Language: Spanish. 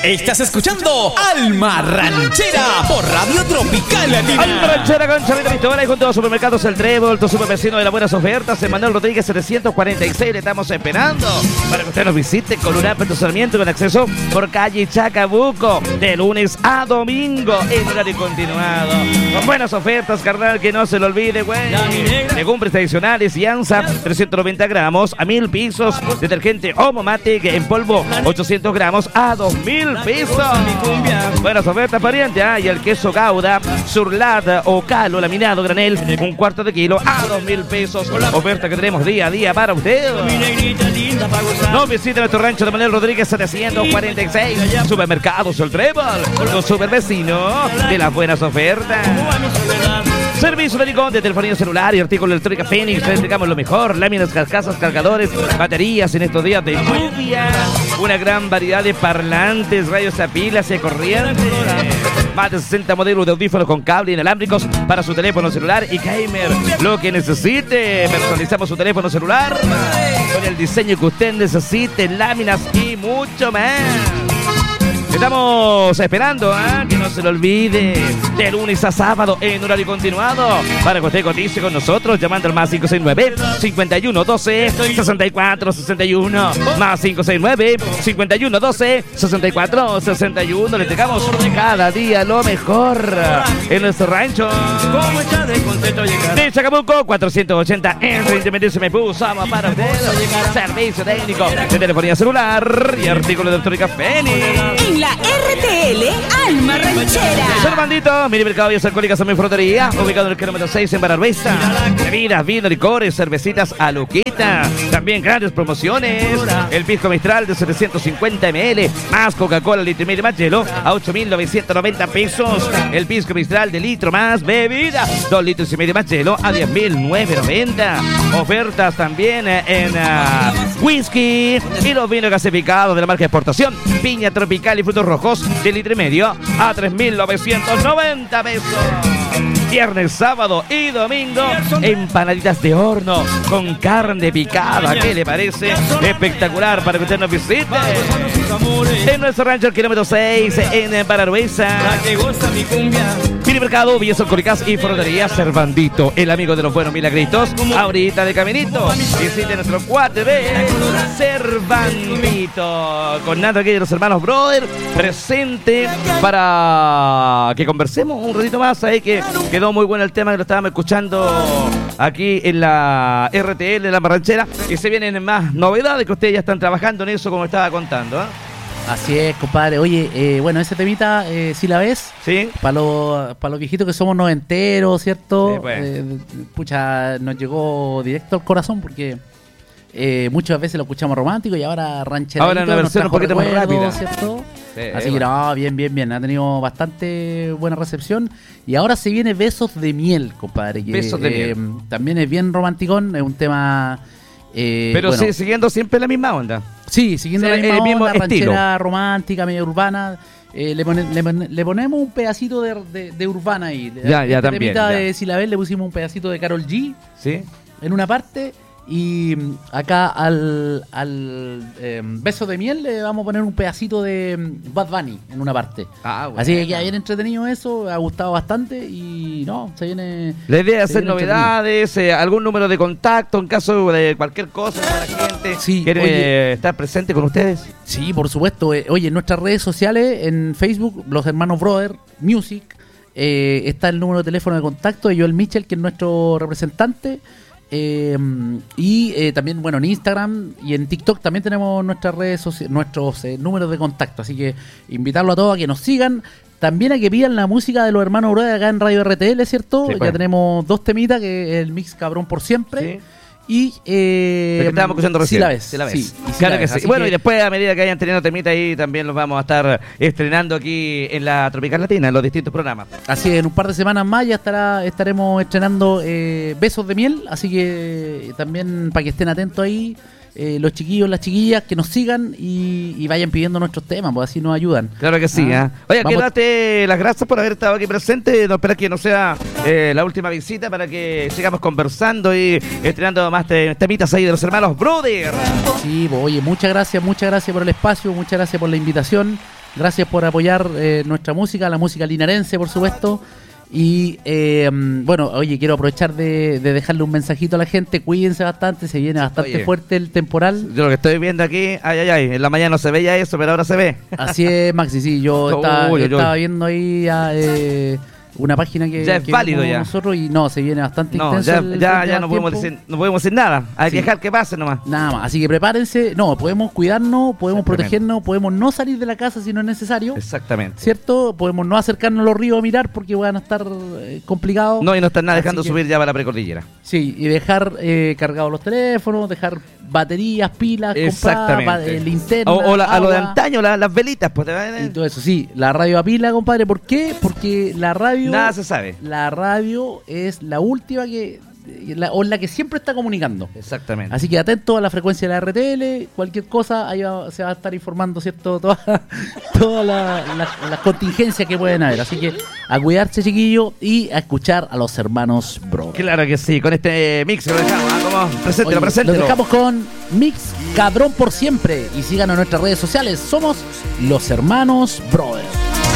Estás escuchando Alma Ranchera por Radio Tropical Latina. Alma Ranchera con Chavita Pistola y junto a Supermercados El Trébol, tu super vecino de las buenas ofertas, Manuel Rodríguez 746. Le estamos esperando para que usted nos visite con un amplio estacionamiento con acceso por calle Chacabuco de lunes a domingo en horario continuado. Con buenas ofertas, carnal, que no se lo olvide, güey. Legumbres tradicionales y ANSA, 390 gramos a 1,000 pesos. Detergente Omomatic en polvo, 800 gramos a 2,000 pesos. Buenas ofertas, pariente. Y el queso Gouda, Surlat o Calo laminado granel, 1/4 de kilo a 2,000 pesos. Oferta que tenemos día a día para usted. No visite nuestro rancho de Manuel Rodríguez 746. Supermercados El Trébol, los super vecinos de las buenas ofertas. Servicio médico de telefonía celular y artículos electrónica Fénix. Le entregamos lo mejor: láminas, carcasas, cargadores, baterías en estos días de lluvia. Una gran variedad de parlantes, radios a pilas y a corriente. Más de 60 modelos de audífonos con cable inalámbricos para su teléfono celular y gamer. Lo que necesite, personalizamos su teléfono celular con el diseño que usted necesite, láminas y mucho más. Estamos esperando, que no se lo olvide, de lunes a sábado en horario continuado, para que usted cotice con nosotros llamando al más 569-5112-6461, más 569-5112-6461. Le entregamos cada día lo mejor en nuestro rancho de Chacabuco, 480 en Independencia Maipú. Usamos para usted servicio técnico de telefonía celular y artículos de electrónica Fénix. En la RTL Alma Ranchera. Servandito, mini mercado y alcohólicas en mi frutería, ubicado en el kilómetro 6 en Bararvesta. Bebidas, vino, licores, cervecitas a Luquita. También grandes promociones. El pisco Mistral de 750 ml, más Coca-Cola litro y medio más hielo a 8,990 pesos. El pisco Mistral de litro más bebida, 2 litros y medio más hielo a 10,990. Ofertas también en whisky y los vinos gasificados de la marca de exportación Piña Tropical y frutos rojos de litro y medio a 3,990 pesos. Viernes, sábado y domingo, empanaditas de horno con carne picada. ¿Qué le parece? Espectacular para que usted nos visite en nuestro rancho, el kilómetro 6 en Bararvesta. Mini mercado, villas alcohólicas y frutería Servandito, el amigo de los buenos milagritos, ahorita de caminito. Visite nuestro cuate de Servandito, con nada aquí de los hermanos Brother presente para que conversemos un ratito más. Ahí que quedó muy bueno el tema, que lo estábamos escuchando aquí en la RTL de la Ranchera, y se vienen más novedades que ustedes ya están trabajando en eso, como estaba contando, ¿eh? Así es, compadre. Oye, bueno, ese temita, si la ves, sí, para los viejitos que somos noventeros, ¿cierto? Sí, pues. Pucha, nos llegó directo al corazón porque muchas veces lo escuchamos romántico y ahora rancherito. Ahora una versión un poquito más rápida, ¿cierto? Sí, así que no, bien. Ha tenido bastante buena recepción. Y ahora se viene Besos de Miel, compadre. Que, Besos de Miel. También es bien romanticón, es un tema... pero bueno, sí, siguiendo siempre la misma onda. Sí, siguiendo la misma mismo onda, ranchera estilo romántica, medio urbana. Le ponemos un pedacito de urbana ahí. Ya, también. Ya. De Silabel le pusimos un pedacito de Karol G, ¿sí?, en una parte. Y acá al Beso de Miel le vamos a poner un pedacito de Bad Bunny en una parte. Bueno. Así que queda bien entretenido eso, ha gustado bastante y no, se viene... La idea es hacer viene novedades, algún número de contacto en caso de cualquier cosa para la gente. Sí, ¿Quiere estar presente con ustedes? Sí, por supuesto. Oye, en nuestras redes sociales, en Facebook, los hermanos Brother Music, está el número de teléfono de contacto de Joel Mitchell, que es nuestro representante. Y también, bueno, en Instagram y en TikTok también tenemos nuestras redes sociales, nuestros números de contacto. Así que invitarlo a todos a que nos sigan. También a que pidan la música de los hermanos Brother acá en Radio RTL, ¿cierto? Sí, pues. Ya tenemos 2 temitas, que es el mix Cabrón por Siempre. Sí. Y lo que estábamos escuchando recién. Sí la ves. Sí, claro que sí. Bueno, y después, a medida que vayan teniendo temita ahí, también los vamos a estar estrenando aquí en la Tropical Latina, en los distintos programas. Así es, en un par de semanas más ya estaremos estrenando Besos de Miel, así que también para que estén atentos ahí, los chiquillos, las chiquillas, que nos sigan y vayan pidiendo nuestros temas, pues así nos ayudan. Claro que sí. Oye, quiero darte las gracias por haber estado aquí presente. No esperar que no sea la última visita, para que sigamos conversando y estrenando más temitas ahí de los hermanos Brother. Sí, pues, oye, muchas gracias por el espacio, muchas gracias por la invitación. Gracias por apoyar nuestra música, la música linarense, por supuesto. Y bueno, oye, quiero aprovechar de dejarle un mensajito a la gente. Cuídense bastante, se viene bastante fuerte el temporal. Yo lo que estoy viendo aquí, en la mañana no se veía eso, pero ahora se ve. Así es, Maxi, sí, yo estaba viendo ahí una página que ya es válido ya. Nosotros y no, se viene bastante intenso. Ya no podemos decir nada. Hay que dejar que pase nomás. Nada más. Así que prepárense. No, podemos cuidarnos, podemos protegernos, podemos no salir de la casa si no es necesario. Exactamente. ¿Cierto? Podemos no acercarnos a los ríos a mirar porque van a estar complicados. No, y no están nada dejando subir ya para la precordillera. Sí, y dejar cargados los teléfonos, dejar baterías, pilas, exactamente, linternas, a lo de antaño, las velitas, pues. Y todo eso, sí. La radio a pila, compadre. ¿Por qué? Porque la radio... Nada se sabe. La radio es la última la que siempre está comunicando. Exactamente. Así que atento a la frecuencia de la RTL, cualquier cosa, ahí se va a estar informando, ¿cierto? Todas las contingencias que pueden haber. Así que a cuidarse, chiquillo, y a escuchar a los hermanos Brothers. Claro que sí, con este mix lo dejamos, preséntelo. Lo dejamos con Mix Cadrón por siempre. Y síganos en nuestras redes sociales. Somos los hermanos Brothers.